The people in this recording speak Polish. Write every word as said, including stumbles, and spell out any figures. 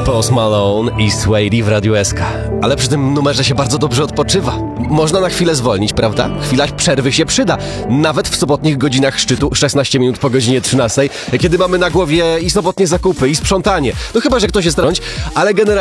Post Malone i Sway w Radiu S K. Ale przy tym numerze się bardzo dobrze odpoczywa. Można na chwilę zwolnić, prawda? Chwila przerwy się przyda. Nawet w sobotnich godzinach szczytu, szesnaście minut po godzinie trzynastej, kiedy mamy na głowie i sobotnie zakupy, i sprzątanie. No chyba, że ktoś jest trąć, ale generalnie